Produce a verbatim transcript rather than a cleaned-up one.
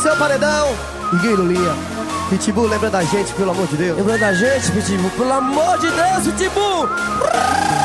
seu paredão. Ninguém Lulinha. Pitbull, lembra da gente, pelo amor de Deus. Lembra da gente, Pitbull, pelo amor de Deus, Pitbull.